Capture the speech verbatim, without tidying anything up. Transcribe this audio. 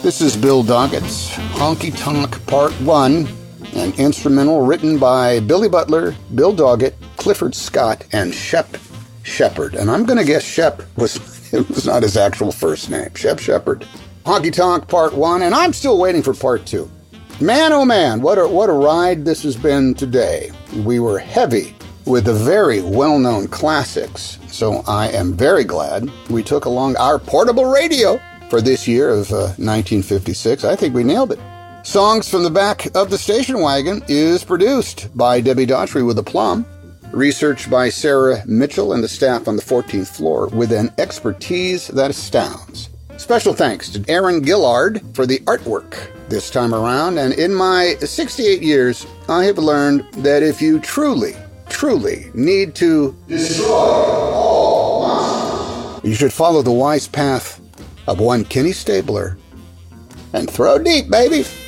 This is Bill Doggett's Honky Tonk Part one, an instrumental written by Billy Butler, Bill Doggett, Clifford Scott, and Shep Shepherd. And I'm going to guess Shep was, it was not his actual first name. Shep Shepherd. Honky Tonk Part one, and I'm still waiting for Part two. Man, oh man, what a, what a ride this has been today. We were heavy with the very well-known classics, so I am very glad we took along our portable radio for this year of uh, nineteen fifty-six. I think we nailed it. Songs from the Back of the Station Wagon is produced by Debbie Daughtry with aplomb. Research by Sarah Mitchell and the staff on the fourteenth floor with an expertise that astounds. Special thanks to Aaron Gillard for the artwork this time around. And in my sixty-eight years, I have learned that if you truly, truly need to destroy all monsters, you should follow the wise path of one Kenny Stabler and throw deep, baby.